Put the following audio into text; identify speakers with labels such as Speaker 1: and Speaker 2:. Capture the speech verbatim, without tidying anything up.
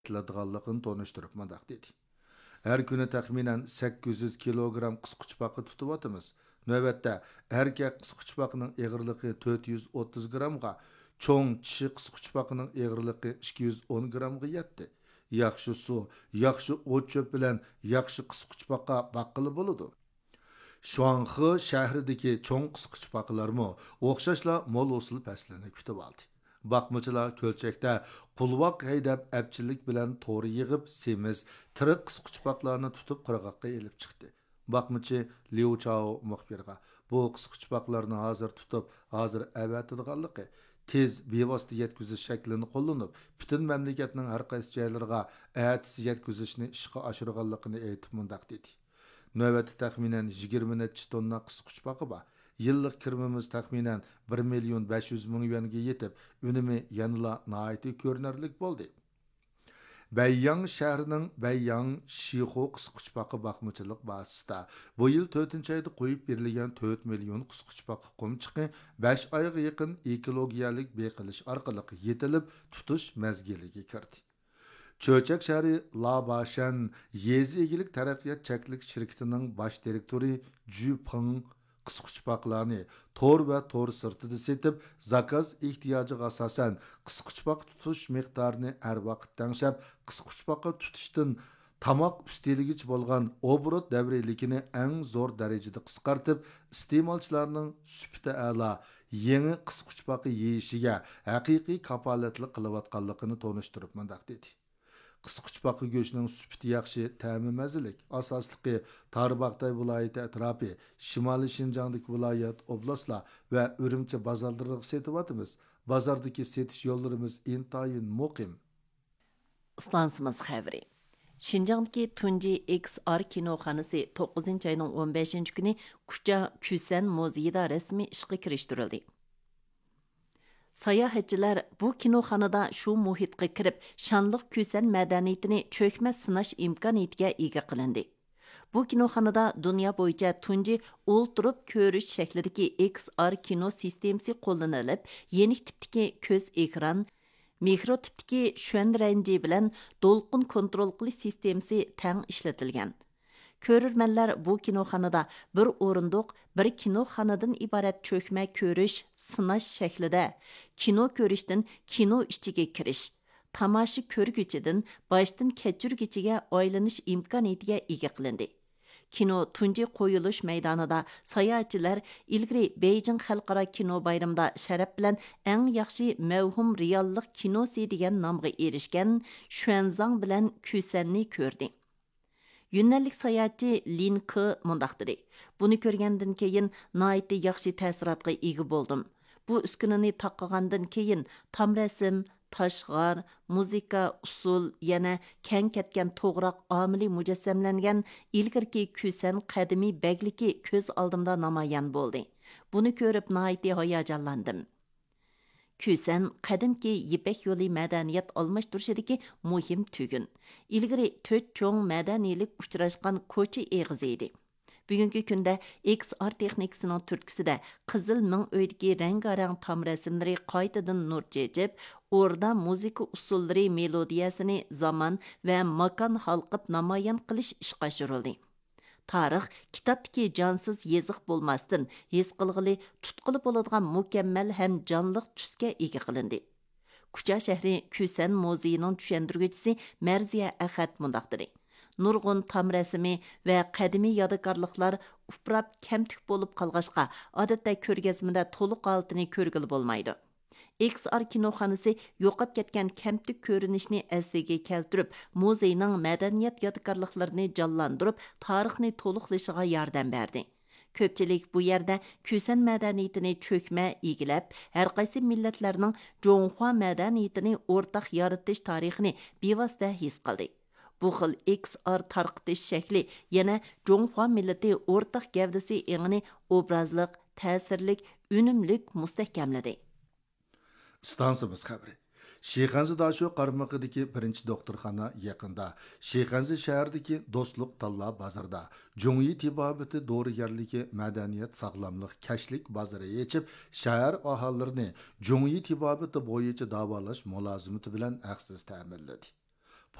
Speaker 1: tiladiganligini tonishtirib mundaq dedi. Her günü təxminən sakkiz yuz kilogram qısqıçpaqı tutubatımız. Növbətdə erkək qısqıçpaqının ağırlığı dört yüz otuz gramga, çoğ çişi qısqıçpaqının ağırlığı ikki yuz on gramga yetdi. Yaxşı su, yaxşı ot çöp bilan yaxşı qısqıçpaqqa baqqılı boludu. Şuanxı şəhridəki çoğ qısqıçpaqlarmı oxşaşla mol usul pəslini kütüb aldı. Bakmacılar kölçekte pulvaq haydab əpçilik bilan to'ri yig'ib semiz, tiriq qisqichpaqlarni tutib qirg'oqqa elib chiqdi. Bakmacı Liu Chao muxbirga bu qisqichpaqlarni hozir tutib, hozir avatadiganligi tez bevosita yetkazish shaklini qo'llanib, butun mamlakatning har qaysi joylariga atisi yetkazishni ishga oshirganligini aytib mundaq dedi. Növbəti təxminən yigirma necha tonna qisqichpaqı bor. Yıllık kirmimiz təxminən bir milyon besh yuz ming yuanga yetib, önümü yanıla naiti görünərlik boldu. Beiyang şəhərinin Beiyang Şixo qısqıçpaqı baxmıçılıq basısında bu yıl dördüncü ayda qoyub berilgan dört milyon qısqıçpaqı qomçıqı besh ayga yaqin ekologiyalik beqilish orqali yetilib tutish mezgiliga kirdi. Çöçek şəhəri Labashan Yezi egilik taraqqiyot cheklik şirketining bosh direktori Ju Peng qisqichpaqlarni tor va tor sirtida setib, zakaz ehtiyojiga asosan qisqichpaq tutish miqdorini har vaqt tangshab, qisqichpaqqa tutishdan tamoq ustiligich bo'lgan obrot davrilikini eng zo'r darajada qisqartib, iste'molchilarning sufati a'lo yangi qisqichpaqi yeyishiga haqiqiy kapolatli qilayotganligini tonishtirib mundaq dedi. Qisqichpaqı go'shtining sufati yaxshi, ta'mi mazalik. Asosliqi Tarbaqtay viloyati atrofi, Shimoliy Shinjongdagi viloyat oblastlar va Urumchi bozorlarida sotyapmiz. Bozordagi setish yo'llarimiz intayin muqim.
Speaker 2: Islansimiz xabari. Şinjan'daki Tunji X R kinoxonasi to'qqizinchi ayning o'n beshinchi kuni Kucha Kusan muzeyida rasmiy ishga kirishtirildi. Sayohatchilar bu kinoxonada shu muhitga kirib, shonliq Kusan madaniyatini cho'kmas sinash imkoniyatiga ega qilindi. Bu kinoxonada dunyo bo'yicha tunji o'ltirib ko'rish shaklidagi X R kino sistemasi qo'llanilib, yeni tipdagi ko'z ekran, mikro tipdagi shuanranji bilan to'lqin kontrol qilish sistemasi tang ishlatilgan. Ko'rurmanlar bu kinoxonada bir o'rindiq, bir kinoxonadan iborat cho'kma ko'rish, sinash shaklida kino ko'rishdan kino ichiga kirish, tomosha ko'rguchidan boshdan kechirguchiga aylanish imkoniyatiga ega qilindi. Kino tunji qo'yilish maydonida sayohatchilar ilgari Beijing xalqaro kino bayramida sharaf bilan eng yaxshi mavhum reallik kinosi degan nomga erishgan Xuanzang bilan Kusanni ko'rdi. Yunanlik sayohatchi Lin Ke mundaq dedi. Buni ko'rgandan keyin nihoyatda yaxshi ta'sirotga ega bo'ldim. Bu uskunani taqqagandan keyin tam rasm, tashg'ar, muzika, usul, yana keng ketgan to'g'roq omili mujassamlangan ilgirki Kusan qadimiy bagliki ko'z oldimda namoyon bo'ldi. Buni ko'rib nihoyatda hayajonlandim. Kusan qadimki Yipak yo'li madaniyat almashtirishidagi muhim tugun. Ilgari to'rt cho'ng madaniylik uchrashgan ko'cha eg'izi edi. Bugungi kunda X R texnikasining turtkisida qizil ming o'ydagi rang-rang tam rasmlari qaytadan nur chechib, orada muzika usullari melodiyasini zamon va makon halqib namoyon qilish ishga oshirildi. Tarix kitobdagi jonsiz yeziq bo'lmasdan his qilg'ili tutqili bo'ladigan mukammal ham jonliq tusga ega qilindi. Kucha shahri Kusan muzeyining tushuntirguvchisi Marziya Ahad mundaq dedi. Nurg'un tam rasmi va qadimiy yodikorliklar uprab kamtuk bo'lib qolg'ashqa, odatda ko'rgazmada to'liq holatini ko'rgili bo'lmaydi. X R kinoxonasi yo'qab ketgan kamtuk ko'rinishni asliga keltirib, muzeyning madaniyat yodikorliklarini jonlantirib, tarixni to'liqlashiga yordam berdi. Ko'pchilik bu yerda Kusan madaniyatini cho'kma egilab, har qaysi millatlarning Jonghua madaniyatini o'rtaq yaratish tarixini bevosita his qildi. Bu xil X R tarqitish shakli yana Jonghua millati o'rtaq gavdasi engini obrazliq, ta'sirlik, unumlik mustahkamladi.
Speaker 1: Stansimiz xabari. Sheyxanzi Dashu qarmaqidagi birinchi doktorxona yaqinda, Sheyxanzi shahridagi Do'stlik Talla bozorida Jungyi tibobati dorigarligi madaniyat sog'lomlik kashlik bozori yechib, shahar aholilarini Jungyi tibobati bo'yicha davolash mulozimati bilan haqsiz ta'minladi.